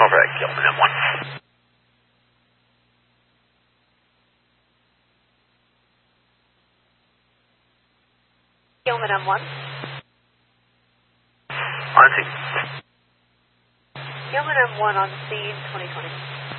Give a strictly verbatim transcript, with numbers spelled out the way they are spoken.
over at Gilman M one. Gilman M one. On scene. Gilman M one on scene, twenty twenty.